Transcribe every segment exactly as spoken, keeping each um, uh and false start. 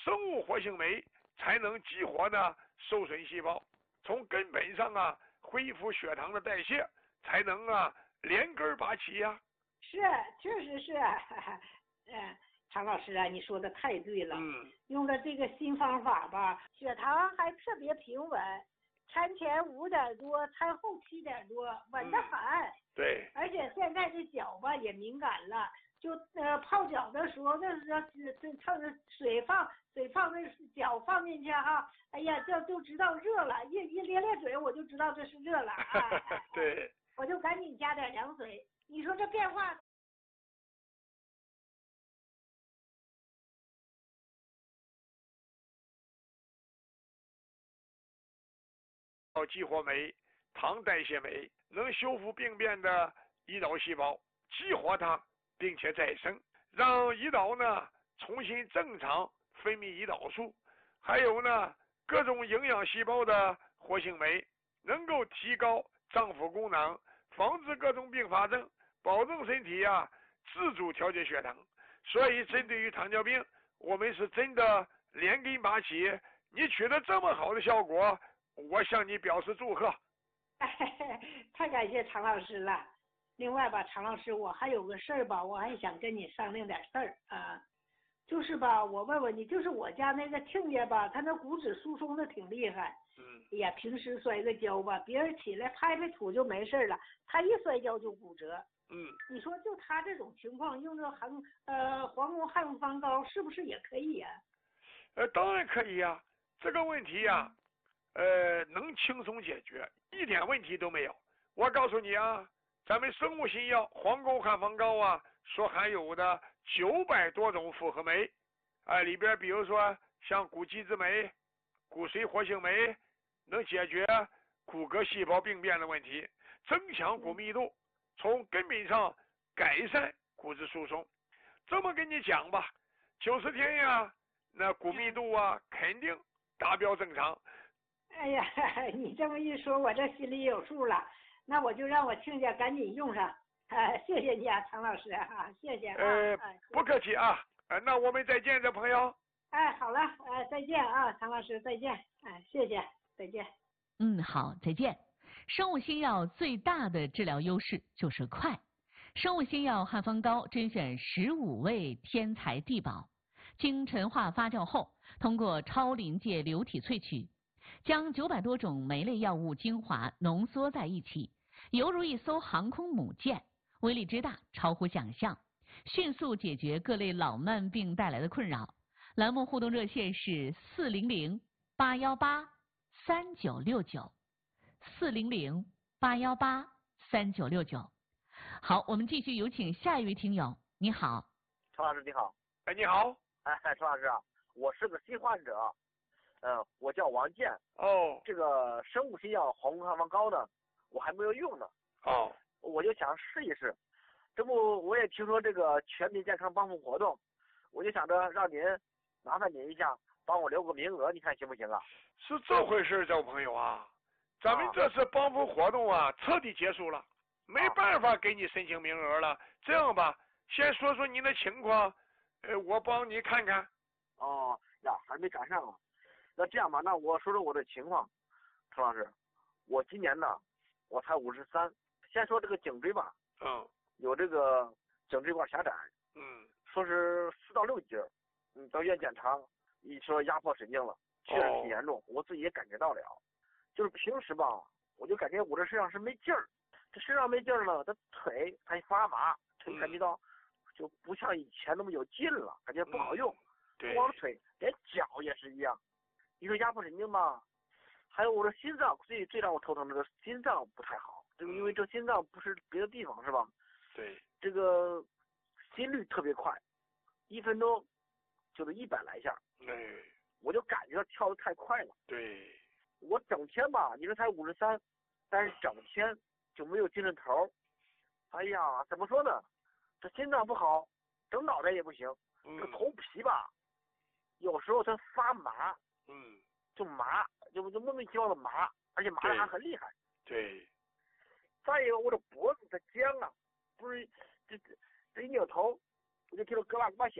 生物活性酶才能激活呢受损细胞，从根本上啊恢复血糖的代谢，才能啊连根拔起呀、啊。 是，确实是。嗯，常老师啊，你说的太对了。 嗯， 用了这个新方法吧，血糖还特别平稳，餐前五点多，餐后七点多，稳得很。嗯、 对。 而且现在这脚吧也敏感了，就呃泡脚的时候，那时候这趁着水放水放那脚放进去哈，哎呀，这就知道热了，一一咧咧嘴我就知道这是热了啊。 对。 我就赶紧加点凉水。你说这变化。 激活酶、糖代谢酶能修复病变的胰岛细胞，激活它，并且再生，让胰岛呢重新正常分泌胰岛素。还有呢，各种营养细胞的活性酶能够提高脏腑功能，防治各种并发症，保证身体啊自主调节血糖。所以针对于糖尿病，我们是真的连根拔起。你取得这么好的效果，我向你表示祝贺。 哎，太感谢常老师了。另外吧，常老师，我还有个事儿吧，我还想跟你商量点事儿啊。就是吧，我问问你，就是我家那个亲家吧，他那骨质疏松的挺厉害。 嗯。 哎呀，平时摔个跤吧，别人起来拍拍土就没事了，他一摔跤就骨折。 嗯。 你说就他这种情况，用这含呃黄宫汉方膏是不是也可以呀、啊？ 呃，当然可以呀、啊，这个问题呀、啊。嗯呃，能轻松解决，一点问题都没有。我告诉你啊，咱们生物新药黄沟汉方膏啊，所含有的九百多种复合酶，啊、呃，里边比如说像骨基质酶、骨髓活性酶，能解决骨骼细胞病变的问题，增强骨密度，从根本上改善骨质疏松。这么跟你讲吧，九十天呀，那骨密度啊肯定达标正常。 哎呀，你这么一说，我这心里有数了。那我就让我亲家赶紧用上。啊，谢谢你啊，常老师啊，谢谢啊。 呃，不客气啊。呃，那我们再见，这朋友。 哎，好了，呃，再见啊，常老师，再见。哎，谢谢，再见。 嗯，好，再见。生物新药最大的治疗优势就是快。生物新药汉方膏甄选十五味天才地宝，经陈化发酵后，通过超临界流体萃取。将九百多种酶类药物精华浓缩在一起，犹如一艘航空母舰，威力之大超乎想象，迅速解决各类老慢病带来的困扰。栏目互动热线是四零零八幺八三九六九，四零零八幺八三九六九。好，我们继续有请下一位听友。你好， 常老师你好。 哎，你好。 哎，常老师啊，我是个新患者。呃，我叫王健。 哦。 这个生物新药黄宫汉方膏呢，我还没有用呢。 哦。 我就想试一试。这不，我也听说这个全民健康帮扶活动，我就想着让您麻烦您一下，帮我留个名额，你看行不行啊？ 是这回事，这位朋友啊，咱们这次帮扶活动啊，彻底结束了，没办法给你申请名额了。这样吧，先说说您的情况，呃，我帮你看看。 哦呀，还没赶上啊。那这样吧，那我说说我的情况，陈老师，我今年呢，我才五十三。先说这个颈椎吧， 嗯， 有这个颈椎管狭窄， 嗯， 说是四到六节，嗯，到医院检查，一说压迫神经了，确实挺严重，哦、我自己也感觉到了。就是平时吧，我就感觉我这身上是没劲儿，这身上没劲儿了，这腿还发麻，腿感觉到就不像以前那么有劲了，感觉不好用。嗯、 对， 不光是腿，连脚也是一样。你说压迫神经吧，还有我的心脏，最最让我头疼的是心脏不太好，这个因为这心脏不是别的地方是吧？ 对， 这个心率特别快，一分钟就得一百来下。 哎， 我就感觉跳得太快了。 对， 我整天吧，你说才五十三，但是整天就没有精神头。哎呀，怎么说呢？这心脏不好，整脑袋也不行。 嗯、 这个头皮吧，有时候它发麻。 嗯， 就麻，就就莫名其妙的麻，而且麻的还很厉害。 对。 再一个，我这脖子它僵啊，不是这这这一扭头，我就听到咯吧咯吧响，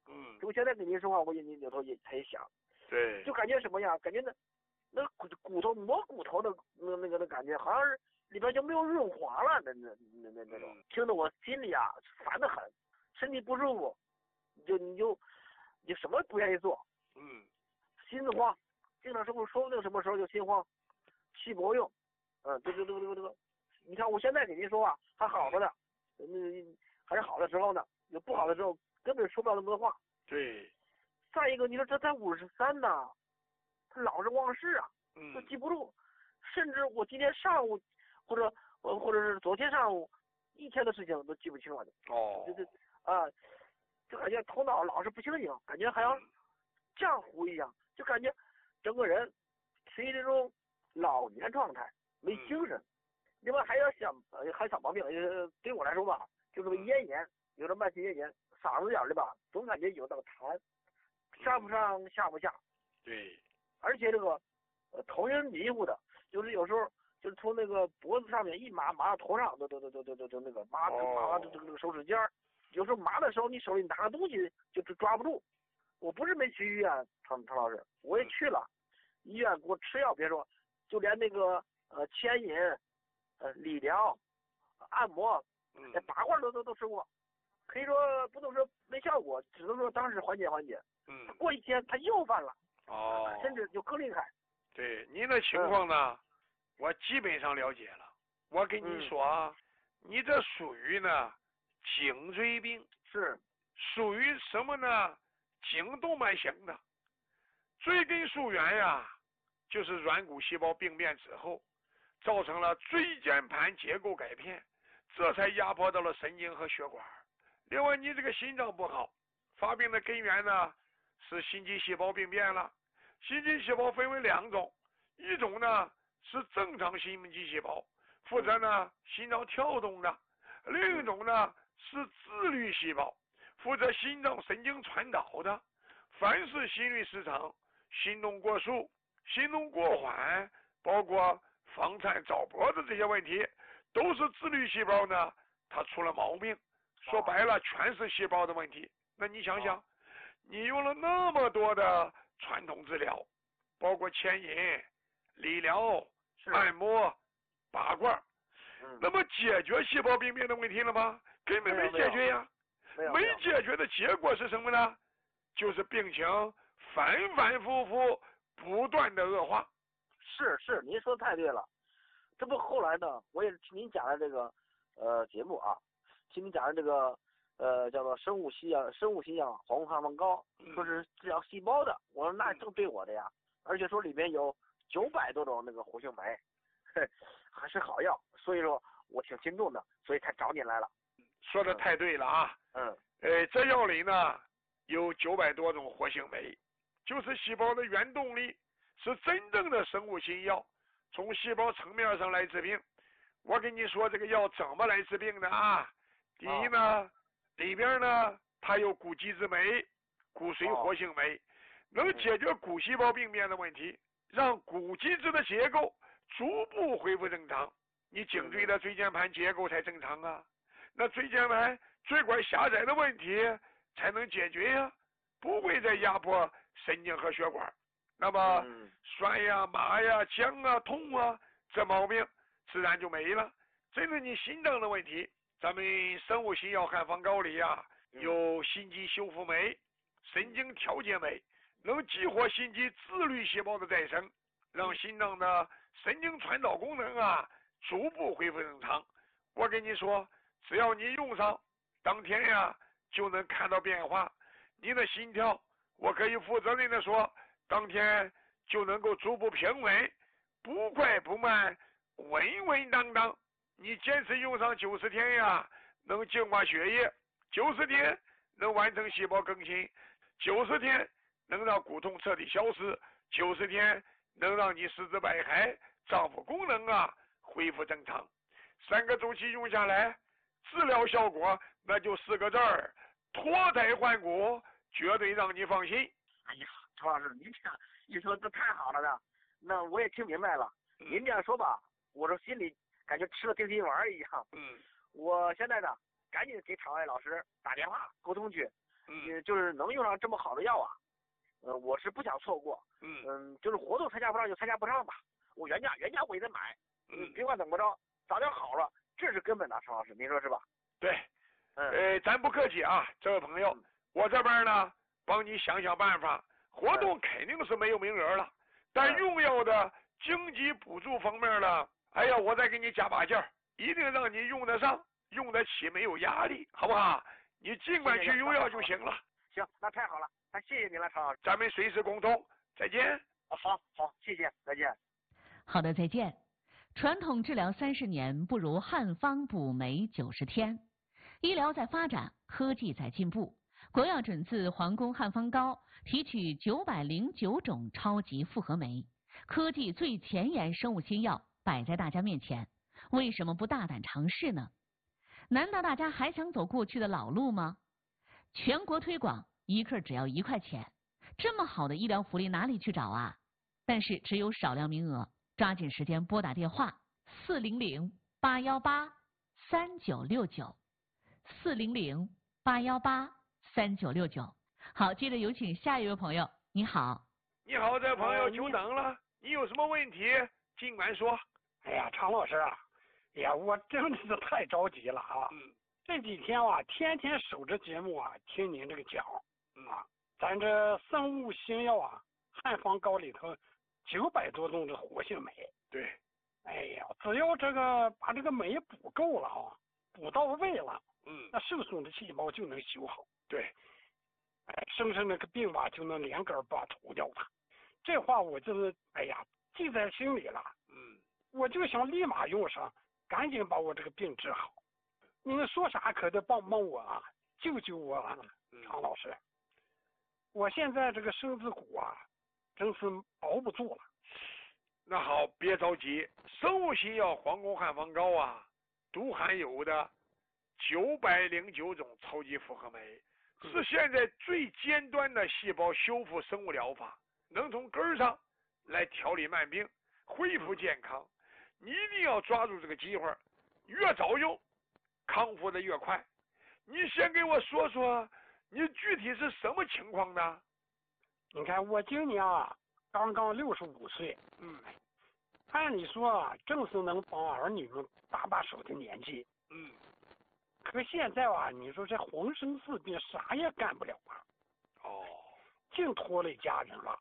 嗯。 就现在跟你说话，我眼睛扭头也他也响。 对。 就感觉什么呀？感觉那那骨骨头磨骨头的那那个的感觉，好像是里边就没有润滑了，那那那那那种， 嗯、 听得我心里啊烦得很，身体不舒服，你就你就你什么不愿意做。 嗯。 心子慌，经常是不是说不定什么时候就心慌，气不够用。嗯，对对对对对对。你看我现在给您说啊，还好着呢，嗯，还是好的时候呢，有不好的时候根本说不了那么多话。 对。 再一个，你说他才五十三呢，他老是忘事啊，都记不住。甚至我今天上午或者我或者是昨天上午一天的事情都记不清了。 哦。 就就啊，就感觉头脑老是不清醒，感觉好像浆糊一样，就感觉整个人处于这种老年状态，没精神。另外还要想呃还小毛病，呃对我来说吧，就是个咽炎，有点慢性咽炎，嗓子眼里吧总感觉有那个痰，上不上下不下。 对。 而且这个呃头晕迷糊的，就是有时候就是从那个脖子上面一麻麻到头上，都都都都都都都那个麻麻麻这这个手指尖儿，有时候麻的时候你手里拿个东西就就抓不住。我不是没去医院，唐唐老师，我也去了，医院给我吃药，别说，就连那个呃牵引、呃理疗、按摩、连拔罐都都都吃过，可以说不能说没效果，只能说当时缓解缓解。 嗯。 过一天他又犯了。 哦。 甚至就更厉害。 对您的情况呢，嗯、我基本上了解了。我跟你说啊，嗯、你这属于呢颈椎病， 是属于什么呢？颈动脉型的。椎根束原呀，就是软骨细胞病变之后，造成了椎间盘结构改变，这才压迫到了神经和血管。另外，你这个心脏不好，发病的根源呢是心肌细胞病变了。心肌细胞分为两种，一种呢是正常心肌细胞，负责呢心脏跳动的；另一种呢是自律细胞，负责心脏神经传导的。凡是心律失常、心动过速、心动过缓，包括房颤、早搏的这些问题，都是自律细胞呢它出了毛病。说白了，全是细胞的问题。那你想想，你用了那么多的传统治疗，包括牵引、理疗、按摩、拔罐， 嗯、 那么解决细胞病变的问题了吗？根本没解决呀。 没, 没解决的结果是什么呢？就是病情反反复复不断的恶化。 是是，您说的太对了。这不后来呢，我也是听您讲的这个呃节目啊，听您讲的这个呃叫做生物西药生物西药黄红汉方膏，说是治疗细胞的。我说那正对我的呀，而且说里面有九百多种那个活性酶，还是好药，所以说我挺心动的，所以才找你来了。 说的太对了啊。 嗯。 呃，这药里呢有九百多种活性酶，就是细胞的原动力，是真正的生物新药，从细胞层面上来治病。我跟你说这个药怎么来治病的啊？第一呢，哦、里边呢它有骨基质酶、骨髓活性酶，哦、能解决骨细胞病变的问题，让骨基质的结构逐步恢复正常，你颈椎的椎间盘结构才正常啊。那椎间盘椎管狭窄的问题才能解决呀，不会再压迫神经和血管。那么酸呀、麻呀、僵啊、痛啊，这毛病自然就没了。针对你心脏的问题，咱们生物新药汉方膏里呀、啊，有心肌修复酶、神经调节酶，能激活心肌自律细胞的再生，让心脏的神经传导功能啊逐步恢复正常。我跟你说，只要你用上，当天呀就能看到变化。你的心跳，我可以负责任的说，当天就能够逐步平稳，不快不慢，稳稳当当。你坚持用上九十天呀，能净化血液；九十天能完成细胞更新；九十天能让骨痛彻底消失；九十天能让你四肢百骸、脏腑功能啊恢复正常。三个周期用下来，治疗效果那就四个字儿：脱胎换骨，绝对让你放心。 哎呀，曹老师，您这样一说，这太好了呢。那我也听明白了。嗯、您这样说吧，我这心里感觉吃了定心丸一样。 嗯。 我现在呢，赶紧给场外老师打电话沟通去， 嗯， 就是能用上这么好的药啊，呃，我是不想错过。 嗯嗯，就是活动参加不上就参加不上吧，我原价原价我也得买。 嗯， 别管怎么着，早点好了，这是根本的，常老师，您说是吧？ 对， 嗯， 呃，咱不客气啊，这位朋友， 嗯我这边呢帮你想想办法，活动肯定是没有名额了，但嗯用药的经济补助方面呢，哎呀，我再给你加把劲儿，一定让你用得上，用得起，没有压力，好不好？你尽管去用药就行了。 行，那太好了，那谢谢您了，常老师。 咱们随时沟通，再见。 好好，谢谢，再见。 好的，再见。传统治疗三十年，不如汉方补酶九十天。医疗在发展，科技在进步。国药准字皇宫汉方膏提取九百零九种超级复合酶，科技最前沿生物新药摆在大家面前，为什么不大胆尝试呢？难道大家还想走过去的老路吗？全国推广，一克只要一块钱，这么好的医疗福利哪里去找啊？但是只有少量名额，抓紧时间拨打电话四零零八幺八三九六九四零零八幺八三九六九。好，接着有请下一位朋友。你好， 你好，这位朋友呃久等了，你有什么问题尽管说。 哎呀，常老师啊，哎呀，我真的是太着急了啊！ 嗯这几天啊，天天守着节目啊，听您这个讲嗯啊，咱这生物新药啊，汉方膏里头九百多种的活性酶。 对， 哎呀，只要这个把这个酶补够了啊，补到位了， 嗯那受损的细胞就能修好， 对， 哎，生生那个病吧就能连根拔除掉它。这话我就是哎呀记在心里了。 嗯， 我就想立马用上，赶紧把我这个病治好。您说啥可得帮帮我啊，救救我啊， 嗯常老师！我现在这个身子骨啊，真是熬不住了。 那好，别着急，生物新药皇宫汉方膏啊，都含有的九百零九种超级复合酶，是现在最尖端的细胞修复生物疗法，能从根儿上来调理慢病，恢复健康。你一定要抓住这个机会，越早用，康复的越快。你先给我说说，你具体是什么情况呢？ 你看我今年啊，刚刚六十五岁， 嗯按理说啊，正是能帮儿女们搭把手的年纪。 嗯， 可现在啊，你说这浑身是病，啥也干不了啊， 哦， 净拖累家人了。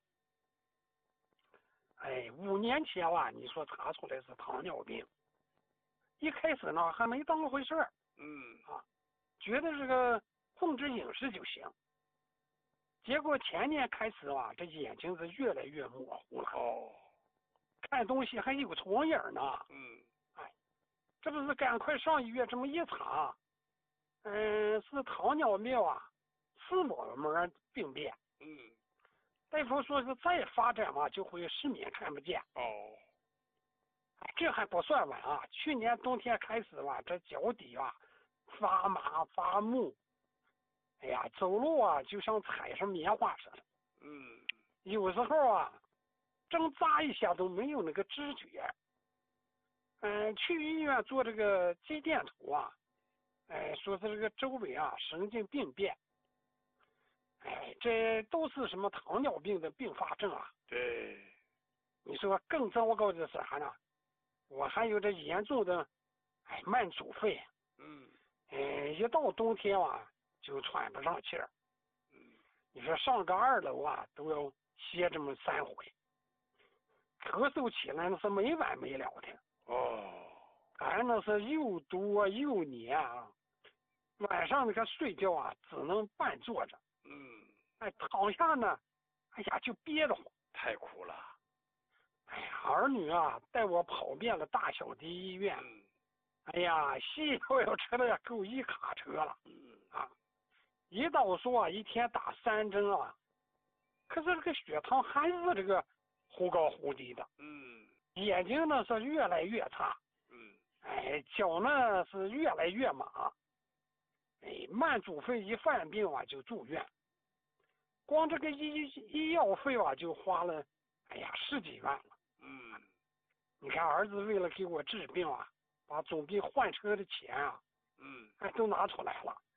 哎，五年前啊，你说查出来是糖尿病，一开始呢还没当回事儿， 嗯觉得这个控制饮食就行。结果前年开始啊，这眼睛是越来越模糊了， 哦， 看东西还有重影呢。 嗯这不是赶快上医院这么一查，嗯，是糖尿病啊，视网膜病变。 嗯， 大夫说是再发展嘛，就会失眠看不见。 哦， 哎，这还不算完啊！去年冬天开始吧，这脚底啊发麻发木，哎呀，走路啊就像踩上棉花似的。 嗯有时候啊，挣扎一下都没有那个知觉。嗯，去医院做这个肌电图啊，哎，说是这个周围啊神经病变。哎，这都是什么糖尿病的并发症啊？ 对， 你说更糟糕的是啥呢？我还有这严重的，哎，慢阻肺。 嗯哎，一到冬天啊，就喘不上气儿。 嗯， 你说上个二楼啊，都要歇这么三回，咳嗽起来那是没完没了的。 哦， 俺那是又多又黏啊，晚上那个睡觉啊，只能半坐着。 嗯， 哎，躺下呢，哎呀，就憋得慌。 太苦了。 哎呀，儿女啊，带我跑遍了大小的医院。 嗯哎呀，西药车的够一卡车了嗯啊！胰岛素啊，一天打三针啊，可是这个血糖还是这个忽高忽低的。 嗯眼睛呢是越来越差， 嗯， 哎，脚呢是越来越麻，哎，慢阻肺一犯病啊就住院，光这个医医药费啊就花了，哎呀十几万了。 嗯， 你看儿子为了给我治病啊，把总病换车的钱啊， 嗯， 哎都拿出来了。